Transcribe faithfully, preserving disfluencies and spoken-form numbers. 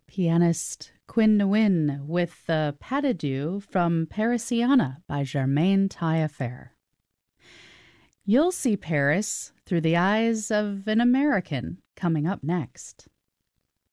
Pianist Quinn Nguyen with the Pas de Deux from Parisiana by Germaine Taillefer. You'll see Paris through the eyes of an American coming up next.